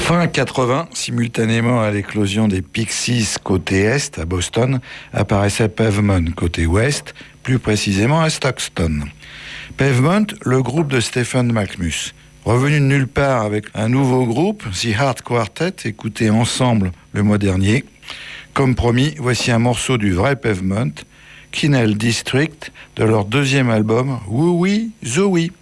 Fin 80, simultanément à l'éclosion des Pixies côté Est, à Boston, apparaissait Pavement côté Ouest, plus précisément à Stockton. Pavement, le groupe de Stephen Malkmus. Revenu de nulle part avec un nouveau groupe, The Heart Quartet, écouté ensemble le mois dernier. Comme promis, voici un morceau du vrai Pavement, Kinnell District, de leur deuxième album, Woo-Wee, Zowie.